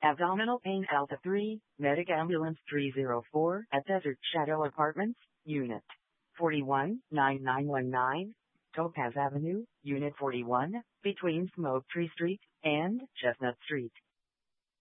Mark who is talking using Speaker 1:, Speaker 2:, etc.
Speaker 1: Abdominal pain Alpha 3, Medic Ambulance 304 at Desert Shadow Apartments, Unit 41, 9919, Topaz Avenue, Unit 41, between Smoke Tree Street and Chestnut Street.